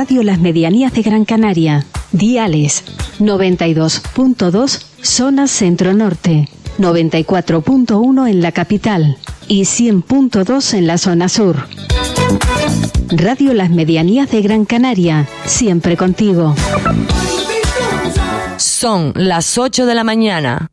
Radio Las Medianías de Gran Canaria. Diales 92.2 zona centro-norte, 94.1 en la capital y 100.2 en la zona sur. Radio Las Medianías de Gran Canaria, siempre contigo. Son las 8 de la mañana.